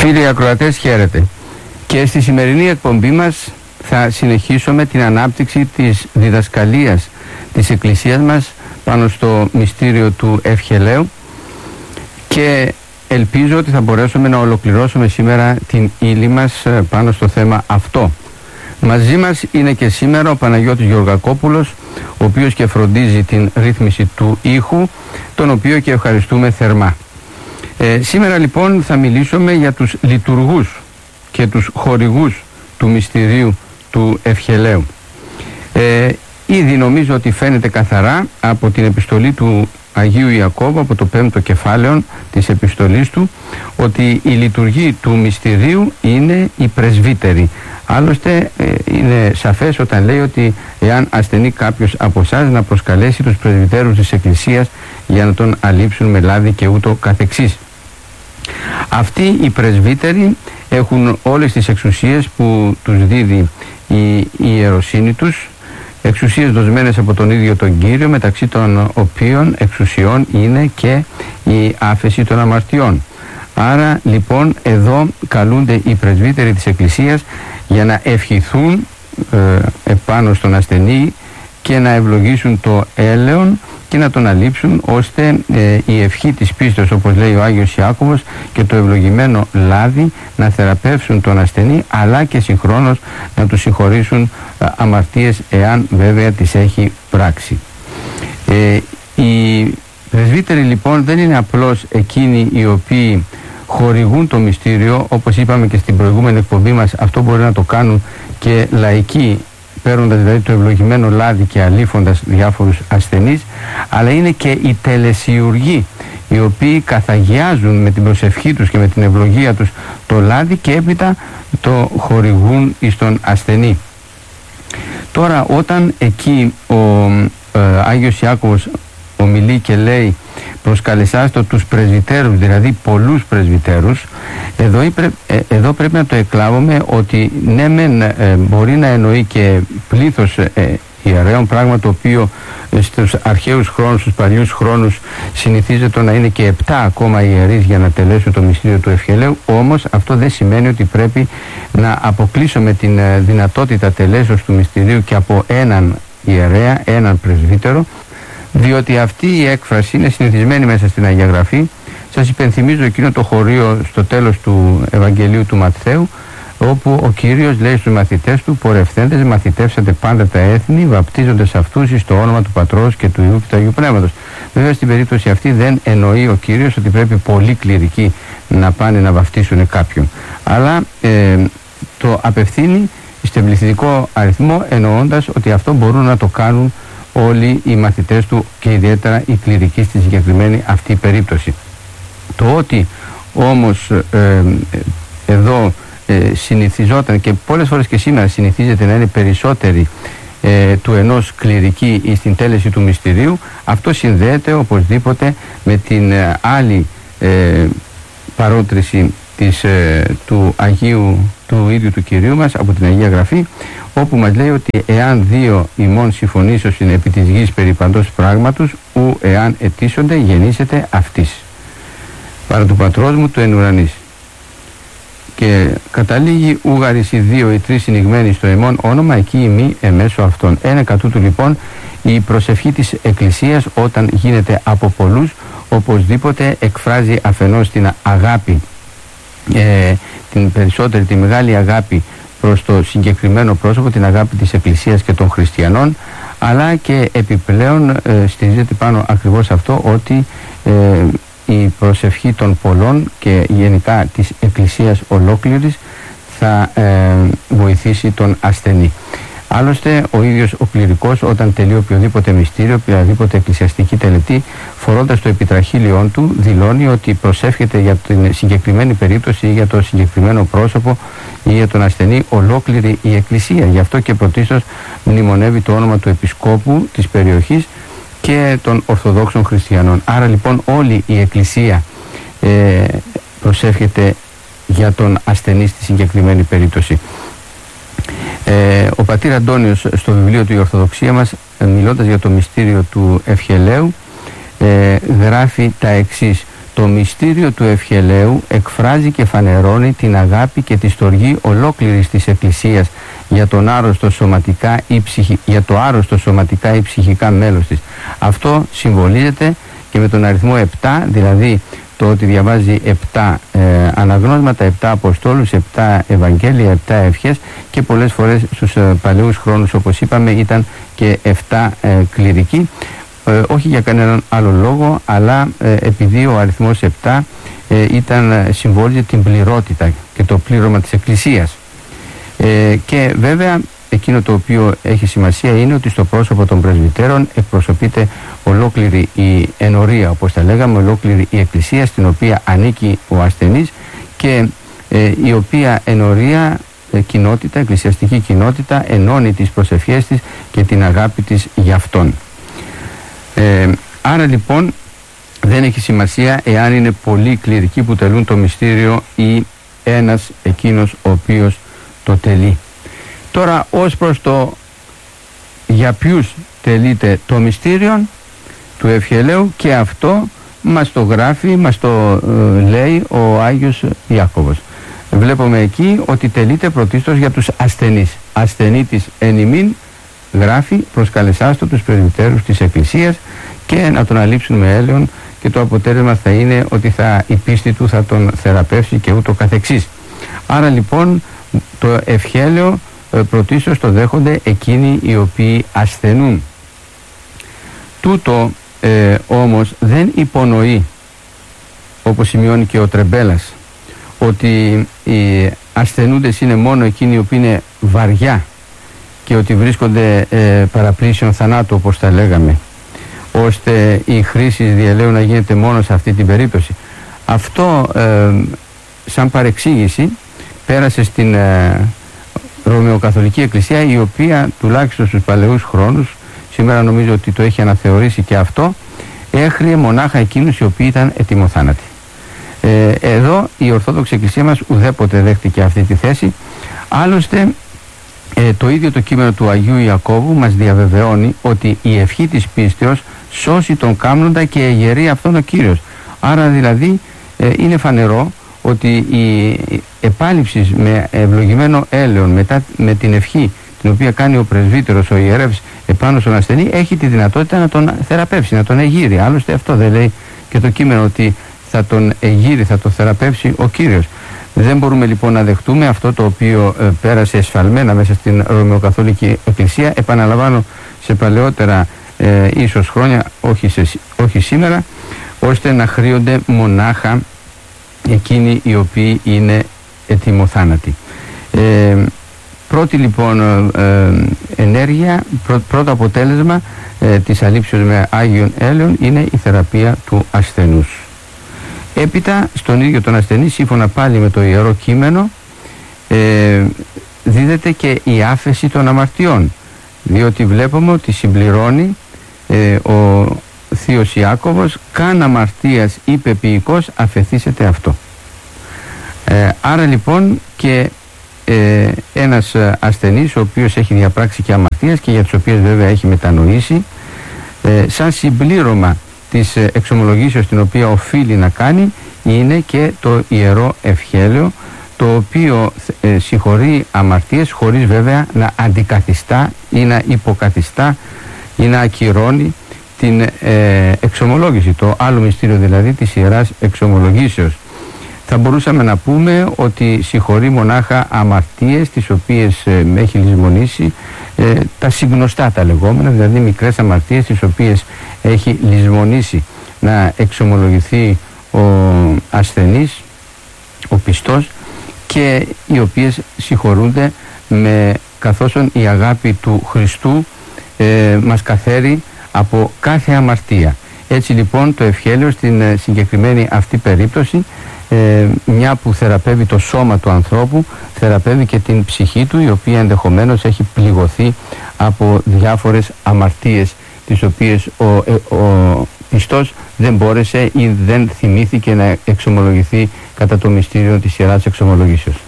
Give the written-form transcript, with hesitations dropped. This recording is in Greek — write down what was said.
Φίλοι ακροατές, χαίρετε. Και στη σημερινή εκπομπή μας θα συνεχίσουμε την ανάπτυξη της διδασκαλίας της Εκκλησίας μας πάνω στο μυστήριο του Ευχελαίου και ελπίζω ότι θα μπορέσουμε να ολοκληρώσουμε σήμερα την ύλη μας πάνω στο θέμα αυτό. Μαζί μας είναι και σήμερα ο Παναγιώτης Γεωργακόπουλος, ο οποίος και φροντίζει την ρύθμιση του ήχου, τον οποίο και ευχαριστούμε θερμά. Σήμερα λοιπόν θα μιλήσουμε για τους λειτουργούς και τους χορηγούς του μυστηρίου του Ευχελαίου. Ήδη νομίζω ότι φαίνεται καθαρά από την επιστολή του Αγίου Ιακώβου, από το 5ο κεφάλαιο της επιστολής του, ότι η λειτουργή του μυστηρίου είναι οι πρεσβύτεροι. Άλλωστε είναι σαφές όταν λέει ότι εάν ασθενεί κάποιος από εσάς, να προσκαλέσει τους πρεσβυτέρους της Εκκλησίας για να τον αλείψουν με λάδι και ούτω καθεξής. Αυτοί οι πρεσβύτεροι έχουν όλες τις εξουσίες που τους δίδει η ιεροσύνη τους, εξουσίες δοσμένες από τον ίδιο τον Κύριο, μεταξύ των οποίων εξουσιών είναι και η άφεση των αμαρτιών. Άρα λοιπόν εδώ καλούνται οι πρεσβύτεροι της Εκκλησίας για να ευχηθούν επάνω στον ασθενή και να ευλογήσουν το έλεον και να τον αλείψουν, ώστε η ευχή της πίστεως, όπως λέει ο Άγιος Ιάκωβος, και το ευλογημένο λάδι να θεραπεύσουν τον ασθενή, αλλά και συγχρόνως να του συγχωρήσουν αμαρτίες, εάν βέβαια τις έχει πράξει. Οι πρεσβύτεροι λοιπόν δεν είναι απλώς εκείνοι οι οποίοι χορηγούν το μυστήριο, όπως είπαμε και στην προηγούμενη εκπομπή μας. Αυτό μπορεί να το κάνουν και λαϊκοί, παίρνοντας δηλαδή το ευλογημένο λάδι και αλείφοντας διάφορους ασθενείς, αλλά είναι και οι τελεσιουργοί, οι οποίοι καθαγιάζουν με την προσευχή τους και με την ευλογία τους το λάδι και έπειτα το χορηγούν εις τον ασθενή. Τώρα όταν εκεί ο Άγιος Ιάκωβος ομιλεί και λέει προσκαλεσάστο τους πρεσβυτέρους, δηλαδή πολλούς πρεσβυτέρους, εδώ πρέπει να το εκλάβουμε ότι ναι μεν μπορεί να εννοεί και πλήθος ιερέων, πράγμα το οποίο στους αρχαίους χρόνους, στους παλιούς χρόνους συνηθίζεται να είναι και 7 ακόμα ιερείς για να τελέσουν το μυστήριο του Ευχελαίου. Όμως αυτό δεν σημαίνει ότι πρέπει να αποκλείσουμε την δυνατότητα τελέσεως του μυστηρίου και από έναν ιερέα, έναν πρεσβύτερο, διότι αυτή η έκφραση είναι συνηθισμένη μέσα στην Αγία Γραφή. Σας υπενθυμίζω εκείνο το χωρίο στο τέλος του Ευαγγελίου του Ματθαίου, όπου ο Κύριος λέει στους μαθητές του: «Πορευθέντες μαθητεύσατε πάντα τα έθνη, βαπτίζοντας αυτούς εις το όνομα του Πατρός και του Υιού και του Αγίου Πνεύματος». Βέβαια στην περίπτωση αυτή δεν εννοεί ο Κύριος ότι πρέπει πολλοί κληρικοί να πάνε να βαπτίσουν κάποιον, αλλά το απευθύνει στον πληθυντικό αριθμό, εννοώντας ότι αυτό μπορούν να το κάνουν όλοι οι μαθητές του και ιδιαίτερα οι κληρικοί στη συγκεκριμένη αυτή περίπτωση. Το ότι όμως εδώ συνηθιζόταν και πολλές φορές και σήμερα συνηθίζεται να είναι περισσότεροι του ενός κληρική στην τέλεση του μυστηρίου, αυτό συνδέεται οπωσδήποτε με την άλλη παρότριση του ίδιου του Κυρίου μας από την Αγία Γραφή, όπου μας λέει ότι εάν δύο ημών συμφωνήσωσιν επί της γης περί παντός πράγματος, ου εάν αιτήσονται γεννήσετε αυτής. Παρά του Πατρός μου του εν ουρανής. Και καταλήγει ούγαρις οι δύο ή τρεις συνηγμένοι στο εμών όνομα, εκεί ημί εμέσω αυτών. Ένα κατ' τούτου λοιπόν η προσευχή της Εκκλησίας, όταν γίνεται από πολλούς, οπωσδήποτε εκφράζει αφενός την αγάπη, την περισσότερη, τη μεγάλη αγάπη προς το συγκεκριμένο πρόσωπο, την αγάπη της Εκκλησίας και των χριστιανών, αλλά και επιπλέον στηρίζεται πάνω ακριβώς αυτό, ότι η προσευχή των πολλών και γενικά της Εκκλησίας ολόκληρης θα βοηθήσει τον ασθενή. Άλλωστε ο ίδιος ο κληρικός, όταν τελεί οποιοδήποτε μυστήριο, οποιαδήποτε εκκλησιαστική τελετή, φορώντας το επιτραχύλιόν του, δηλώνει ότι προσεύχεται για την συγκεκριμένη περίπτωση ή για το συγκεκριμένο πρόσωπο ή για τον ασθενή ολόκληρη η Εκκλησία. Γι' αυτό και πρωτίστως μνημονεύει το όνομα του Επισκόπου της περιοχής και των Ορθοδόξων Χριστιανών. Άρα λοιπόν όλη η Εκκλησία προσεύχεται για τον ασθενή στη συγκεκριμένη περίπτωση. Ο πατήρ Αντώνιος στο βιβλίο του «Η Ορθοδοξία μας», μιλώντας για το μυστήριο του Ευχελαίου, γράφει τα εξής: Το μυστήριο του ευχελαίου εκφράζει και φανερώνει την αγάπη και τη στοργή ολόκληρης της Εκκλησίας για το άρρωστο σωματικά ή ψυχικά μέλος της. Αυτό συμβολίζεται και με τον αριθμό 7, δηλαδή το ότι διαβάζει 7 αναγνώσματα, 7 αποστόλους, 7 Ευαγγέλια, 7 ευχές, και πολλές φορές στους παλαιούς χρόνους, όπως είπαμε, ήταν και 7 κληρικοί. Όχι για κανέναν άλλο λόγο, αλλά επειδή ο αριθμός 7 συμβόλιζε την πληρότητα και το πλήρωμα της Εκκλησίας. Και βέβαια εκείνο το οποίο έχει σημασία είναι ότι στο πρόσωπο των πρεσβυτέρων εκπροσωπείται ολόκληρη η ενορία, όπως τα λέγαμε, ολόκληρη η Εκκλησία στην οποία ανήκει ο ασθενής, και η οποία ενορία κοινότητα, εκκλησιαστική κοινότητα, ενώνει τις προσευχές της και την αγάπη της για αυτόν. Άρα λοιπόν δεν έχει σημασία εάν είναι πολλοί κληρικοί που τελούν το μυστήριο ή ένας εκείνος ο οποίος το τελεί. Τώρα, ως προς το για ποιους τελείται το μυστήριο του ευχελαίου, και αυτό μας το γράφει, μας το λέει ο Άγιος Ιάκωβος. Βλέπουμε εκεί ότι τελείται πρωτίστως για τους ασθενείς. Ασθενή της εν ημίν, γράφει, προσκαλεσάστο τους πρεσβυτέρους της Εκκλησίας και να τον αλείψουν με έλεον, και το αποτέλεσμα θα είναι ότι η πίστη του θα τον θεραπεύσει και ούτω καθεξής. Άρα λοιπόν το ευχέλαιο πρωτίστως το δέχονται εκείνοι οι οποίοι ασθενούν. Τούτο όμως δεν υπονοεί, όπως σημειώνει και ο Τρεμπέλας, ότι οι ασθενούντες είναι μόνο εκείνοι οι οποίοι είναι βαριά και ότι βρίσκονται παραπλήσεων θανάτου, όπως τα λέγαμε, ώστε η χρήση διελαίου να γίνεται μόνο σε αυτή την περίπτωση. Αυτό σαν παρεξήγηση πέρασε στην Ρωμαιοκαθολική Εκκλησία, η οποία τουλάχιστον στους παλαιούς χρόνους, σήμερα νομίζω ότι το έχει αναθεωρήσει και αυτό, έχριε μονάχα εκείνους οι οποίοι ήταν ετοιμοθάνατοι. Εδώ η Ορθόδοξη Εκκλησία μας ουδέποτε δέχτηκε αυτή τη θέση. Άλλωστε το ίδιο το κείμενο του Αγίου Ιακώβου μας διαβεβαιώνει ότι η ευχή της πίστεως σώσει τον κάμνοντα και εγερεί αυτόν ο Κύριος. Άρα δηλαδή είναι φανερό ότι η επάλυψη με ευλογημένο έλεον μετά με την ευχή την οποία κάνει ο πρεσβύτερος, ο ιερεύς, επάνω στον ασθενή, έχει τη δυνατότητα να τον θεραπεύσει, να τον εγείρει. Άλλωστε αυτό δεν λέει και το κείμενο, ότι θα τον εγείρει, θα τον θεραπεύσει ο Κύριος. Δεν μπορούμε λοιπόν να δεχτούμε αυτό το οποίο πέρασε εσφαλμένα μέσα στην Ρωμαιοκαθολική Εκκλησία, επαναλαμβάνω, σε παλαιότερα ίσως χρόνια, όχι σήμερα, ώστε να χρήονται μονάχα εκείνοι οι οποίοι είναι ετοιμοθάνατοι. Πρώτη λοιπόν ενέργεια, πρώτο αποτέλεσμα της αλήψεως με Άγιον Έλεον είναι η θεραπεία του ασθενούς. Έπειτα στον ίδιο τον ασθενή, σύμφωνα πάλι με το Ιερό Κείμενο, δίδεται και η άφεση των αμαρτιών, διότι βλέπουμε ότι συμπληρώνει ο Θείος Ιάκωβος, καν αμαρτίας είπε ποιηκός αφεθήσετε αυτό. Άρα λοιπόν και ένας ασθενής ο οποίος έχει διαπράξει και αμαρτίας και για τις οποίες βέβαια έχει μετανοήσει, σαν συμπλήρωμα της εξομολογήσεως την οποία οφείλει να κάνει, είναι και το Ιερό Ευχέλαιο, το οποίο συγχωρεί αμαρτίες χωρίς βέβαια να αντικαθιστά ή να υποκαθιστά ή να ακυρώνει την εξομολόγηση, το άλλο μυστήριο δηλαδή της Ιεράς Εξομολογήσεως. Θα μπορούσαμε να πούμε ότι συγχωρεί μονάχα αμαρτίες τις οποίες έχει λησμονήσει, τα συγνωστά τα λεγόμενα, δηλαδή μικρές αμαρτίες τις οποίες έχει λησμονήσει να εξομολογηθεί ο ασθενής, ο πιστός, και οι οποίες συγχωρούνται καθώς η αγάπη του Χριστού μας καθαίρει από κάθε αμαρτία. Έτσι λοιπόν το ευχέλαιο στην συγκεκριμένη αυτή περίπτωση, μια που θεραπεύει το σώμα του ανθρώπου, θεραπεύει και την ψυχή του, η οποία ενδεχομένως έχει πληγωθεί από διάφορες αμαρτίες τις οποίες ο πιστός δεν μπόρεσε ή δεν θυμήθηκε να εξομολογηθεί κατά το μυστήριο της Ιεράς Εξομολογήσεως.